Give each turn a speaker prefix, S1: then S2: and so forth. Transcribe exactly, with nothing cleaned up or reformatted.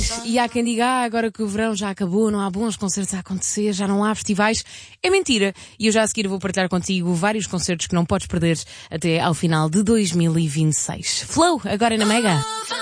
S1: E há quem diga, ah, agora que o verão já acabou, não há bons concertos a acontecer, já não há festivais. É mentira. E eu já a seguir vou partilhar contigo vários concertos que não podes perder até ao final de dois mil e vinte e seis. Flow, agora na Mega.